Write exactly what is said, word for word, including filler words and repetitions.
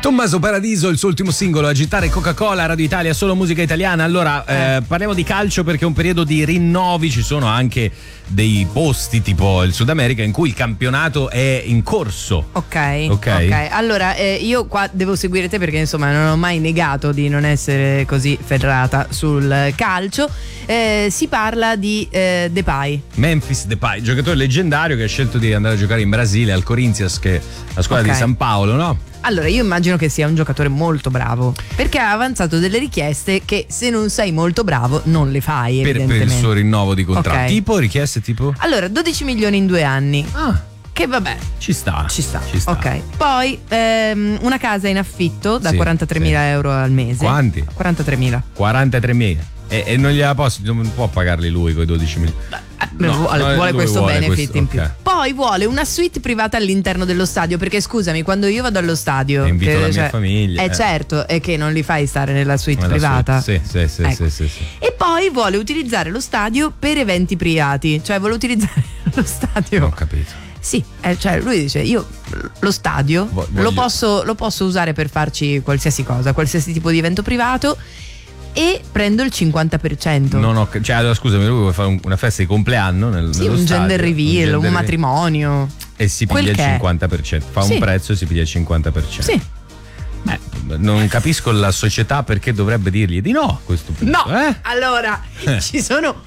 Tommaso Paradiso, il suo ultimo singolo, Agitare Coca-Cola, Radio Italia, solo musica italiana. Allora, eh, parliamo di calcio perché è un periodo di rinnovi, ci sono anche dei posti tipo il Sud America in cui il campionato è in corso. Ok, ok. okay. Allora, eh, io qua devo seguire te perché insomma non ho mai negato di non essere così ferrata sul calcio. Eh, si parla di eh, Depay. Memphis Depay, giocatore leggendario che ha scelto di andare a giocare in Brasile al Corinthians, che è la squadra okay. di San Paolo, no? Allora, io immagino che sia un giocatore molto bravo, perché ha avanzato delle richieste che se non sei molto bravo non le fai, per, evidentemente. Per il suo rinnovo di contratto. Okay. Tipo, richieste tipo? Allora, dodici milioni in due anni. Ah. Che vabbè. Ci sta. Ci sta. Ci sta. Ok. Poi ehm, una casa in affitto da sì, quarantatremila sì. euro al mese. Quanti? quarantatremila. quarantatremila. E, e non gliela posso, non può pagarli lui con i dodici milioni. No, vuole, vuole questo vuole benefit questo, in più. okay. Poi vuole una suite privata all'interno dello stadio, perché scusami, quando io vado allo stadio e invito che, la mia cioè, famiglia. Eh, eh. certo, è che non li fai stare nella suite Nella privata. Suite. Sì, sì, sì, ecco. sì, sì, sì. E poi vuole utilizzare lo stadio per eventi privati, cioè vuole utilizzare lo stadio. Non ho capito. Sì, eh, cioè lui dice io lo stadio Voglio... lo, posso, lo posso usare per farci qualsiasi cosa, qualsiasi tipo di evento privato, e prendo il cinquanta per cento. Non ho, cioè, allora, scusami, lui vuole fare un, una festa di compleanno nel, sì, nello un stadio, gender reveal, un, gender un matrimonio. E si Quel piglia il che è. cinquanta per cento. Fa sì. un prezzo e si piglia il cinquanta per cento. Sì. Eh, non capisco la società perché dovrebbe dirgli di no a questo punto. No, eh? allora ci sono